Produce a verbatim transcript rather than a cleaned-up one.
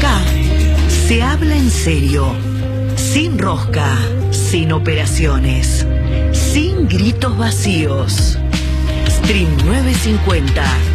Acá se habla en serio, sin rosca, sin operaciones, sin gritos vacíos. Stream novecientos cincuenta.